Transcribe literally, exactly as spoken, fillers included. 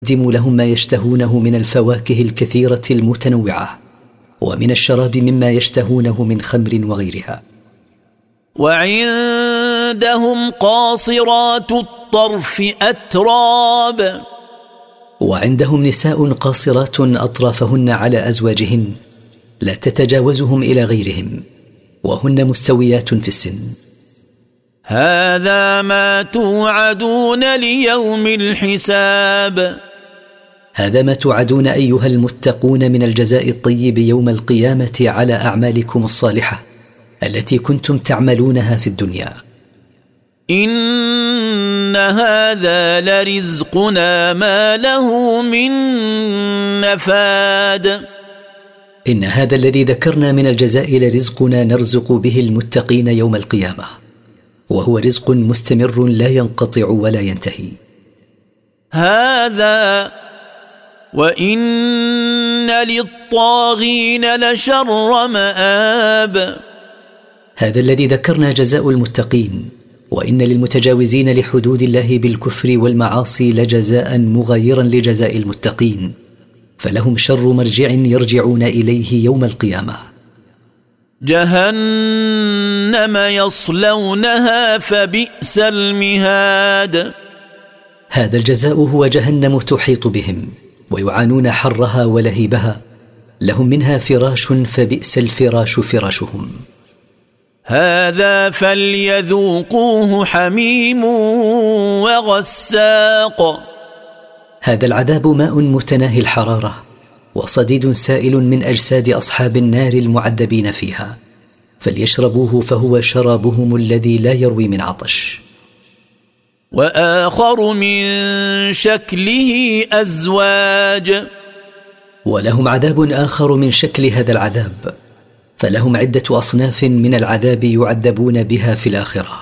قدموا لهم ما يشتهونه من الفواكه الكثيرة المتنوعة، ومن الشراب مما يشتهونه من خمر وغيرها. وعندهم قاصرات الطرف أتراب. وعندهم نساء قاصرات أطرافهن على أزواجهن لا تتجاوزهم إلى غيرهم، وهن مستويات في السن. هذا ما توعدون ليوم الحساب. هذا ما توعدون أيها المتقون من الجزاء الطيب يوم القيامة على أعمالكم الصالحة التي كنتم تعملونها في الدنيا. إن هذا لرزقنا ما له من نفاد. إن هذا الذي ذكرنا من الجزاء لرزقنا نرزق به المتقين يوم القيامة، وهو رزق مستمر لا ينقطع ولا ينتهي. هذا وإن للطاغين لشر مآب. هذا الذي ذكرنا جزاء المتقين، وإن للمتجاوزين لحدود الله بالكفر والمعاصي لجزاء مغايرا لجزاء المتقين، فلهم شر مرجع يرجعون إليه يوم القيامة. جهنم يصلونها فبئس المهاد. هذا الجزاء هو جهنم تحيط بهم ويعانون حرها ولهيبها، لهم منها فراش فبئس الفراش فراشهم. هذا فليذوقوه حميم وغساق. هذا العذاب ماء متناهي الحرارة وصديد سائل من أجساد أصحاب النار المعذبين فيها، فليشربوه فهو شرابهم الذي لا يروي من عطش. وآخر من شكله أزواج. ولهم عذاب آخر من شكل هذا العذاب، فلهم عدة أصناف من العذاب يعذبون بها في الآخرة.